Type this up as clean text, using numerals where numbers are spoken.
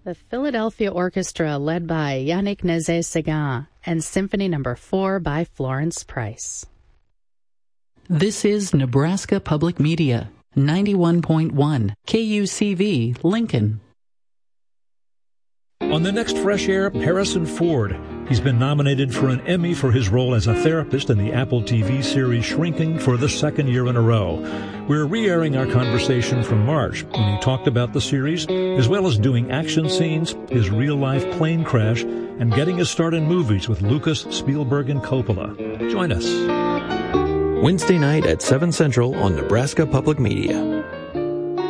The Philadelphia Orchestra, led by Yannick Nézet-Séguin, and Symphony No. 4 by Florence Price. This is Nebraska Public Media, 91.1 KUCV, Lincoln. On the next Fresh Air, Harrison Ford. He's been nominated for an Emmy for his role as a therapist in the Apple TV series Shrinking for the second year in a row. We're re-airing our conversation from March when he talked about the series, as well as doing action scenes, his real-life plane crash, and getting his start in movies with Lucas, Spielberg, and Coppola. Join us. Wednesday night at 7 Central on Nebraska Public Media.